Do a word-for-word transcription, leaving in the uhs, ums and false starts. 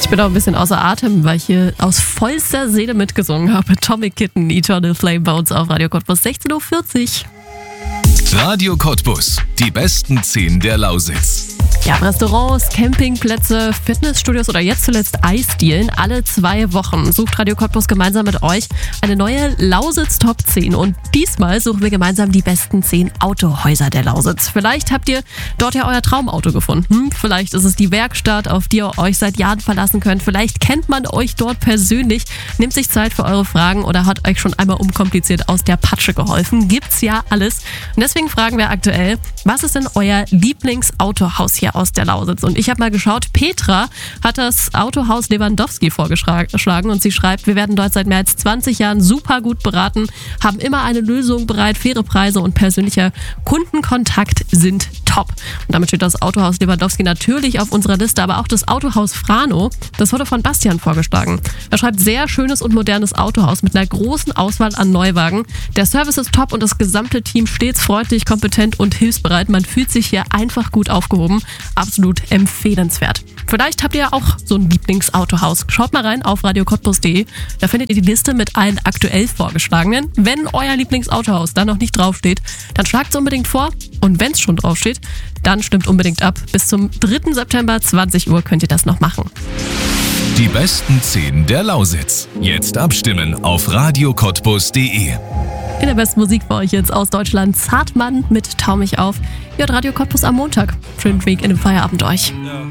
Ich bin auch ein bisschen außer Atem, weil ich hier aus vollster Seele mitgesungen habe. Atomic Kitten, Eternal Flame bei uns auf Radio Cottbus, sechzehn Uhr vierzig. Radio Cottbus, die besten zehn der Lausitz. Ja, Restaurants, Campingplätze, Fitnessstudios oder jetzt zuletzt Eisdielen. Alle zwei Wochen sucht Radio Cottbus gemeinsam mit euch eine neue Lausitz Top zehn. Und diesmal suchen wir gemeinsam die besten zehn Autohäuser der Lausitz. Vielleicht habt ihr dort ja euer Traumauto gefunden. Vielleicht ist es die Werkstatt, auf die ihr euch seit Jahren verlassen könnt. Vielleicht kennt man euch dort persönlich, nimmt sich Zeit für eure Fragen oder hat euch schon einmal unkompliziert aus der Patsche geholfen. Gibt's ja alles. Und deswegen fragen wir aktuell, was ist denn euer Lieblingsautohaus hier aus der Lausitz? Und ich habe mal geschaut, Petra hat das Autohaus Lewandowski vorgeschlagen und sie schreibt, wir werden dort seit mehr als zwanzig Jahren super gut beraten, haben immer eine Lösung bereit, faire Preise und persönlicher Kundenkontakt sind top. Und damit steht das Autohaus Lewandowski natürlich auf unserer Liste, aber auch das Autohaus Frano, das wurde von Bastian vorgeschlagen. Er schreibt, sehr schönes und modernes Autohaus mit einer großen Auswahl an Neuwagen. Der Service ist top und das gesamte Team stets freundlich, kompetent und hilfsbereit. Man fühlt sich hier einfach gut aufgehoben. Absolut empfehlenswert. Vielleicht habt ihr auch so ein Lieblingsautohaus. Schaut mal rein auf radio cottbus punkt de. Da findet ihr die Liste mit allen aktuell vorgeschlagenen. Wenn euer Lieblingsautohaus da noch nicht draufsteht, dann schlagt es unbedingt vor. Und wenn es schon draufsteht, dann stimmt unbedingt ab. Bis zum dritten September, zwanzig Uhr, könnt ihr das noch machen. Die besten zehn der Lausitz. Jetzt abstimmen auf radio cottbus punkt de. In der besten Musik für euch jetzt aus Deutschland, Zartmann mit Tau mich auf. Ihr hört Radio Cottbus am Montag. Schönen Weg in den Feierabend euch.